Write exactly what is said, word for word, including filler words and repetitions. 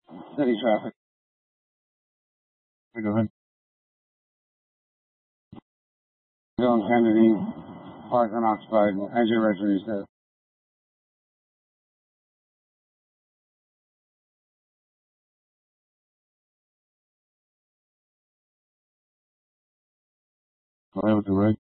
City traffic. Go ahead. John Kennedy, Park unoccupied, as your referee said. Go ahead with the rig.